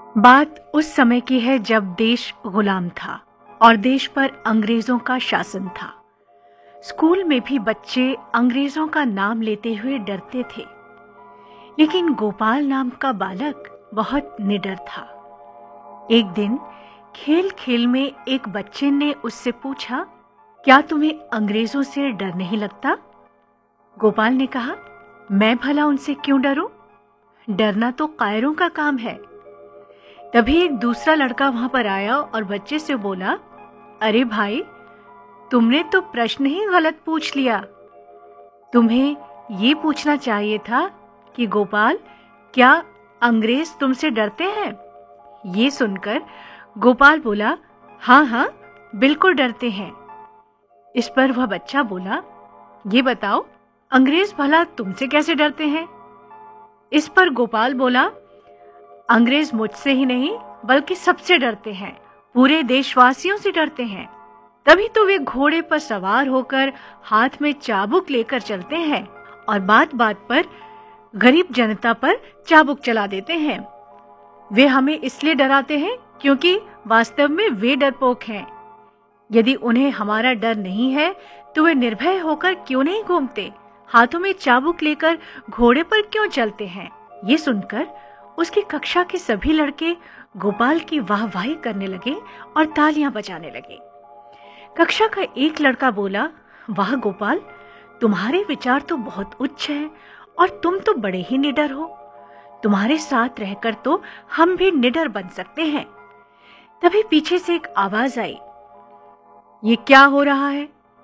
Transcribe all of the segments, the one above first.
बात उस समय की है जब देश गुलाम था और देश पर अंग्रेजों का शासन था। स्कूल में भी बच्चे अंग्रेजों का नाम लेते हुए डरते थे, लेकिन गोपाल नाम का बालक बहुत निडर था। एक दिन खेल खेल में एक बच्चे ने उससे पूछा, क्या तुम्हें अंग्रेजों से डर नहीं लगता? गोपाल ने कहा, मैं भला उनसे क्यों डरूं? डरना तो कायरों का काम है। तभी एक दूसरा लड़का वहां पर आया और बच्चे से बोला, अरे भाई, तुमने तो प्रश्न ही गलत पूछ लिया। तुम्हें ये पूछना चाहिए था कि गोपाल, क्या अंग्रेज तुमसे डरते हैं? ये सुनकर गोपाल बोला, हाँ हाँ, बिल्कुल डरते हैं। इस पर वह बच्चा बोला, ये बताओ, अंग्रेज भला तुमसे कैसे डरते हैं? इस पर गोपाल बोला, अंग्रेज मुझसे ही नहीं बल्कि सबसे डरते हैं, पूरे देशवासियों से डरते हैं। तभी तो वे घोड़े पर सवार होकर हाथ में चाबुक लेकर चलते हैं और बात बात पर गरीब जनता पर चाबुक चला देते हैं। वे हमें इसलिए डराते हैं क्योंकि वास्तव में वे डरपोक हैं। यदि उन्हें हमारा डर नहीं है तो वे निर्भय होकर क्यों नहीं घूमते, हाथों में चाबुक लेकर घोड़े पर क्यों चलते हैं? ये सुनकर उसकी कक्षा के सभी लड़के गोपाल की वाहवाही करने लगे और तालियां बजाने लगे। कक्षा का एक लड़का बोला, वाह गोपाल, तुम्हारे विचार तो बहुत उच्च हैं और तुम तो बड़े ही निडर हो। तुम्हारे साथ रहकर तो हम भी निडर बन सकते हैं। तभी पीछे से एक आवाज आई, ये क्या हो रहा है?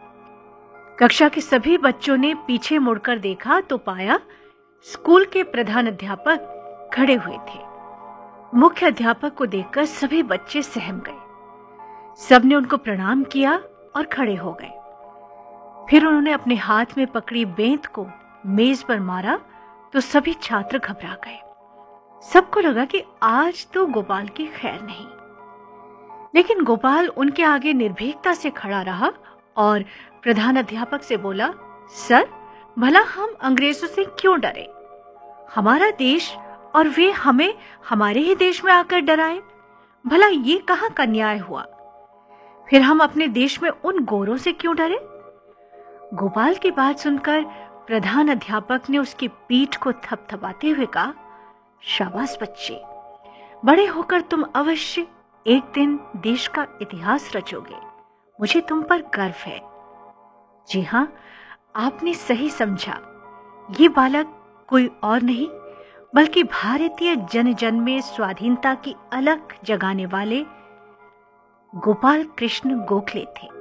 कक्षा के सभी बच्चों ने पीछे मुड़कर देखा तो पाया स्कूल के प्रधान अध्यापक खड़े हुए थे। मुख्य अध्यापक को देखकर सभी बच्चे सहम गए। सबने उनको प्रणाम किया और खड़े हो गए। फिर उन्होंने अपने हाथ में पकड़ी बेंत को मेज पर मारा तो सभी छात्र घबरा गए। सबको लगा कि आज तो गोपाल की खैर नहीं। लेकिन गोपाल उनके आगे निर्भीकता से खड़ा रहा और प्रधान अध्यापक से बोला, सर, भला हम अंग्रेजों से क्यों डरे? हमारा देश और वे हमें हमारे ही देश में आकर डराए, भला ये कहाँ का न्याय हुआ? फिर हम अपने देश में उन गोरों से क्यों डरे? गोपाल की बात सुनकर प्रधान अध्यापक ने उसकी पीठ को थपथपाते हुए कहा, शाबाश बच्चे, बड़े होकर तुम अवश्य एक दिन देश का इतिहास रचोगे। मुझे तुम पर गर्व है। जी हाँ, आपने सही समझा। ये बालक कोई और नहीं बल्कि भारतीय जन जन में स्वाधीनता की अलख जगाने वाले गोपाल कृष्ण गोखले थे।